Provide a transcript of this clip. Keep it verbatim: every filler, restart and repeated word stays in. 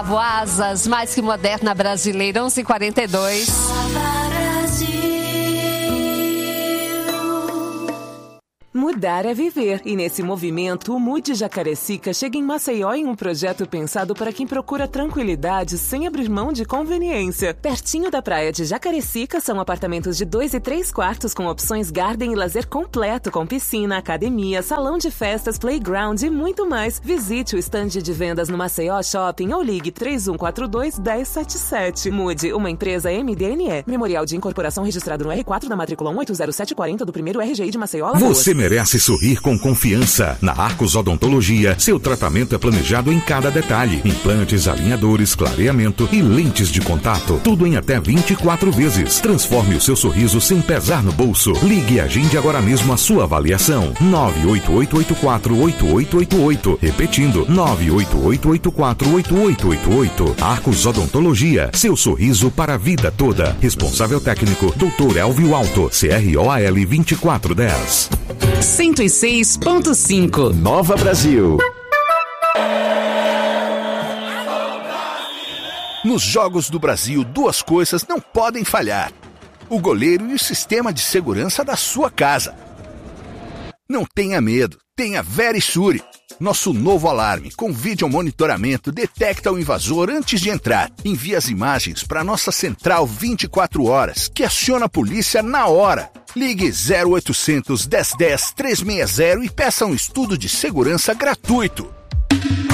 Asas, mais que moderna brasileira, onze e quarenta e dois. Mudar é viver, e nesse movimento, o Mude Jacarecica chega em Maceió em um projeto pensado para quem procura tranquilidade sem abrir mão de conveniência. Pertinho da praia de Jacarecica são apartamentos de dois e três quartos com opções garden e lazer completo, com piscina, academia, salão de festas, playground e muito mais. Visite o estande de vendas no Maceió Shopping ou ligue três um quatro dois, um zero sete sete. Mude, uma empresa M D N E. Memorial de incorporação registrado no R quatro da matrícula um oito zero sete quatro zero do primeiro R G I de Maceió, Alagoas. Você merece sorrir com confiança. Na Arcos Odontologia, seu tratamento é planejado em cada detalhe. Implantes, alinhadores, clareamento e lentes de contato. Tudo em até vinte e quatro vezes. Transforme o seu sorriso sem pesar no bolso. Ligue e agende agora mesmo a sua avaliação. nove oito oito oito quatro oito oito oito oito. Repetindo, nove oito oito oito quatro oito oito oito oito. Arcos Odontologia, seu sorriso para a vida toda. Responsável técnico, doutor Elvio Alto, C R O A L vinte e quatro dez. cento e seis ponto cinco Nova Brasil. Nos Jogos do Brasil, duas coisas não podem falhar: o goleiro e o sistema de segurança da sua casa. Não tenha medo, tenha Verisure. Nosso novo alarme com vídeo monitoramento detecta o invasor antes de entrar. Envia as imagens para nossa central vinte e quatro horas, que aciona a polícia na hora. Ligue zero oitocentos, dez dez, trezentos e sessenta e peça um estudo de segurança gratuito.